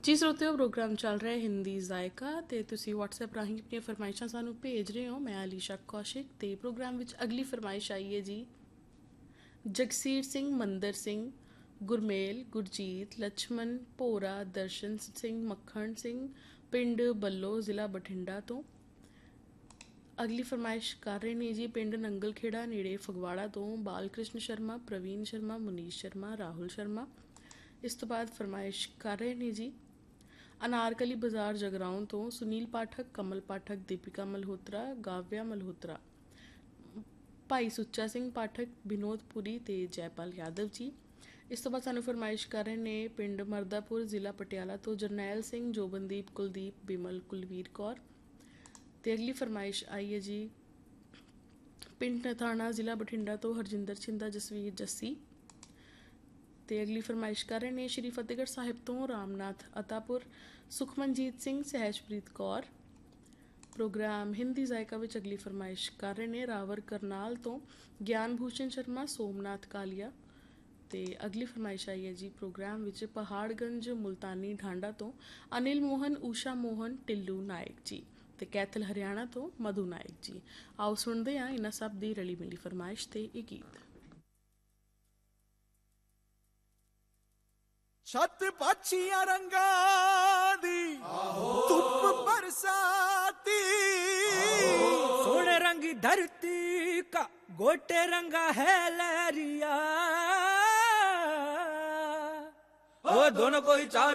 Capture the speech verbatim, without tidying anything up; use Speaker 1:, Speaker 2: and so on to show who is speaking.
Speaker 1: ਜੀ ਸਰੋਤਿਓ, ਪ੍ਰੋਗਰਾਮ ਚੱਲ ਰਿਹਾ ਹਿੰਦੀ ਜ਼ਾਇਕਾ ਤੇ ਤੁਸੀਂ WhatsApp ਰਾਹੀਂ ਆਪਣੀਆਂ ਫਰਮਾਇਸ਼ਾਂ ਸਾਨੂੰ ਭੇਜ ਰਹੇ ਹੋ। ਮੈਂ ਅਲੀਸ਼ਾ ਕੌਸ਼ਿਕ ਤੇ ਪ੍ਰੋਗਰਾਮ ਵਿੱਚ ਅਗਲੀ ਫਰਮਾਇਸ਼ ਆਈ ਹੈ ਜੀ ਜਗਸੀਰ ਸਿੰਘ, ਮੰਦਰ ਸਿੰਘ, ਗੁਰਮੇਲ, ਗੁਰਜੀਤ, ਲਛਮਨ, ਭੋਰਾ, ਦਰਸ਼ਨ ਸਿੰਘ, ਮੱਖਣ ਸਿੰਘ, ਪਿੰਡ ਬੱਲੋ, ਜ਼ਿਲ੍ਹਾ ਬਠਿੰਡਾ ਤੋਂ। ਅਗਲੀ ਫਰਮਾਇਸ਼ ਕਰ ਰਹੇ ਨੇ ਜੀ ਪਿੰਡ ਨੰਗਲ ਖੇੜਾ ਨੇੜੇ ਫਗਵਾੜਾ ਤੋਂ ਬਾਲ ਕ੍ਰਿਸ਼ਨ ਸ਼ਰਮਾ, ਪ੍ਰਵੀਨ ਸ਼ਰਮਾ, ਮੁਨੀਸ਼ ਸ਼ਰਮਾ, ਰਾਹੁਲ ਸ਼ਰਮਾ। ਇਸ ਤੋਂ ਬਾਅਦ ਫਰਮਾਇਸ਼ ਕਰ ਰਹੇ ਨੇ ਜੀ ਅਨਾਰਕਲੀ ਬਾਜ਼ਾਰ ਜਗਰਾਉਂ ਤੋਂ ਸੁਨੀਲ ਪਾਠਕ, ਕਮਲ ਪਾਠਕ, ਦੀਪਿਕਾ ਮਲਹੋਤਰਾ, ਗਾਵਿਆ ਮਲਹੋਤਰਾ, ਭਾਈ ਸੁੱਚਾ ਸਿੰਘ ਪਾਠਕ, ਵਿਨੋਦਪੁਰੀ ਤੇ ਜੈਪਾਲ ਯਾਦਵ ਜੀ। ਇਸ ਤੋਂ ਬਾਅਦ ਸਾਨੂੰ ਫਰਮਾਇਸ਼ ਕਰ ਰਹੇ ਨੇ ਪਿੰਡ ਮਰਦਾਪੁਰ, ਜ਼ਿਲ੍ਹਾ ਪਟਿਆਲਾ ਤੋਂ ਜਰਨੈਲ ਸਿੰਘ, ਜੋਬਨਦੀਪ, ਕੁਲਦੀਪ, ਬਿਮਲ, ਕੁਲਵੀਰ ਕੌਰ। ਤੇ ਅਗਲੀ ਫਰਮਾਇਸ਼ ਆਈ ਹੈ ਜੀ ਪਿੰਡ ਨਥਾਣਾ, ਜ਼ਿਲ੍ਹਾ ਬਠਿੰਡਾ ਤੋਂ ਹਰਜਿੰਦਰ ਛਿੰਦਾ, ਜਸਵੀਰ, ਜੱਸੀ। ਤੇ ਅਗਲੀ ਫਰਮਾਇਸ਼ ਕਰ ਰਹੇ ਨੇ ਸ਼੍ਰੀ ਫਤਿਹਗੜ੍ਹ ਸਾਹਿਬ ਤੋਂ ਰਾਮਨਾਥ ਅਤਾਪੁਰ, ਸੁਖਮਨਜੀਤ ਸਿੰਘ, ਸਹਿਜਪ੍ਰੀਤ ਕੌਰ। ਪ੍ਰੋਗਰਾਮ ਹਿੰਦੀ ਜ਼ਾਇਕਾ ਵਿੱਚ ਅਗਲੀ ਫਰਮਾਇਸ਼ ਕਰ ਰਹੇ ਨੇ ਰਾਵਰ ਕਰਨਾਲ ਤੋਂ ਗਿਆਨ ਭੂਸ਼ਣ ਸ਼ਰਮਾ, ਸੋਮਨਾਥ ਕਾਲੀਆ। ਤੇ ਅਗਲੀ ਫਰਮਾਇਸ਼ ਆਈ ਹੈ ਜੀ ਪ੍ਰੋਗਰਾਮ ਵਿੱਚ ਪਹਾੜਗੰਜ, ਮੁਲਤਾਨੀ ਢਾਂਡਾ ਤੋਂ ਅਨਿਲ ਮੋਹਨ, ਊਸ਼ਾ ਮੋਹਨ, ਟਿੱਲੂ ਨਾਇਕ ਜੀ। ਤੇ ਕੈਥਲ ਹਰਿਆਣਾ ਤੋਂ ਮਧੂ ਨਾਇਕ ਜੀ। ਆਓ ਸੁਣਦੇ ਹਾਂ ਇਹਨਾਂ ਸਭ ਦੀ ਰਲੀ ਮਿਲੀ ਫਰਮਾਇਸ਼ ਤੇ ਇਹ ਗੀਤ।
Speaker 2: ਛੱਤ ਪਾਛੀਆਂ ਰੰਗਾਂ ਦੀ ਧੁੱਪ ਬਰਸਾਤੀ,
Speaker 3: सोने रंगी धरती का गोटे रंगा है लहरिया, वो दोनों को ही चाह